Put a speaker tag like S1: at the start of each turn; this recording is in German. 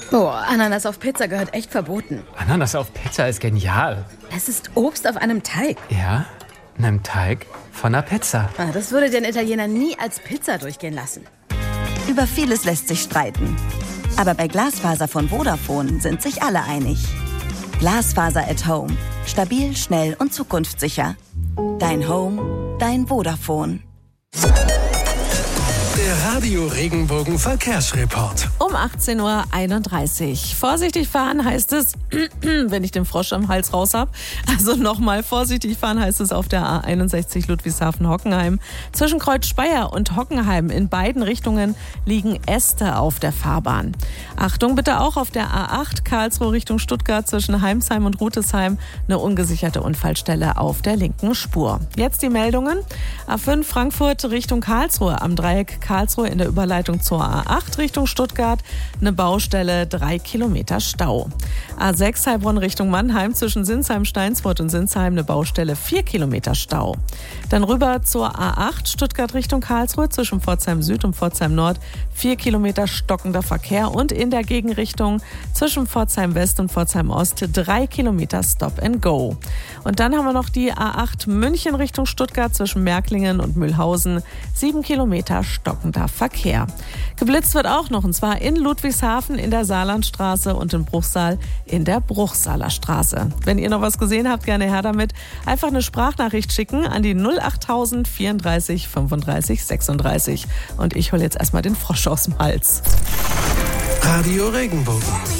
S1: Oh, Ananas auf Pizza gehört echt verboten.
S2: Ananas auf Pizza ist genial.
S1: Es ist Obst auf einem Teig.
S2: Ja, einem Teig von einer Pizza.
S1: Das würde den Italiener nie als Pizza durchgehen lassen.
S3: Über vieles lässt sich streiten. Aber bei Glasfaser von Vodafone sind sich alle einig. Glasfaser at Home. Stabil, schnell und zukunftssicher. Dein Home, dein Vodafone.
S4: Der Radio Regenbogen Verkehrsreport.
S5: Um 18:31 Uhr. Vorsichtig fahren heißt es, wenn ich den Frosch am Hals raus habe. Also nochmal vorsichtig fahren heißt es auf der A61 Ludwigshafen-Hockenheim. Zwischen Kreuz Speyer und Hockenheim in beiden Richtungen liegen Äste auf der Fahrbahn. Achtung bitte auch auf der A8 Karlsruhe Richtung Stuttgart zwischen Heimsheim und Rutesheim eine ungesicherte Unfallstelle auf der linken Spur. Jetzt die Meldungen. A5 Frankfurt Richtung Karlsruhe am Dreieck Karlsruhe in der Überleitung zur A8 Richtung Stuttgart eine Baustelle, 3 Kilometer Stau. A6 Heilbronn Richtung Mannheim zwischen Sinsheim, Steinsfurt und Sinsheim eine Baustelle, 4 Kilometer Stau. Dann rüber zur A8 Stuttgart Richtung Karlsruhe zwischen Pforzheim Süd und Pforzheim Nord 4 Kilometer stockender Verkehr und in der Gegenrichtung zwischen Pforzheim West und Pforzheim Ost 3 Kilometer Stop and Go. Und dann haben wir noch die A8 München Richtung Stuttgart zwischen Märklingen und Mühlhausen 7 Kilometer stockender Verkehr. Geblitzt wird auch noch, und zwar in Ludwigshafen in der Saarlandstraße und in Bruchsal in der Bruchsaler Straße. Wenn ihr noch was gesehen habt, gerne her damit. Einfach eine Sprachnachricht schicken an die 08000 34 35 36. Und ich hole jetzt erstmal den Frosch aus dem Hals.
S4: Radio Regenbogen.